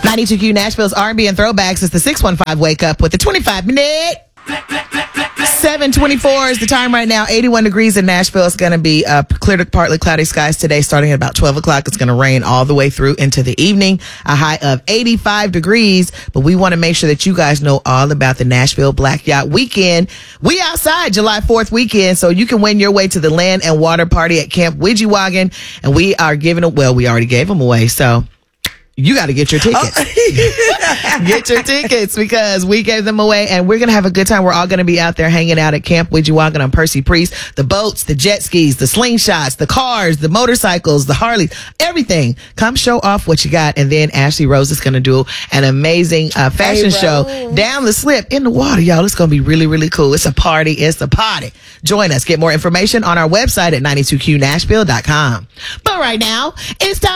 92Q Nashville's R&B and throwbacks. It's the 615 Wake Up with the 25-minute. 7:24 is the time right now. 81 degrees in Nashville. It's going to be clear to partly cloudy skies today, starting at about 12 o'clock. It's going to rain all the way through into the evening. A high of 85 degrees. But we want to make sure that you guys know all about the Nashville Black Yacht Weekend. We outside July 4th weekend, so you can win your way to the Land and Water Party at Camp Widgewagon. And we are giving, well, we already gave them away, so you got to get your tickets. Get your tickets because we gave them away and we're going to have a good time. We're all going to be out there hanging out at Camp Widgewagon on Percy Priest. The boats, the jet skis, the slingshots, the cars, the motorcycles, the Harleys, everything. Come show off what you got. And then Ashley Rose is going to do an amazing fashion show down the slip in the water, y'all. It's going to be really, really cool. It's a party. It's a party. Join us. Get more information on our website at 92qnashville.com. But right now, it's time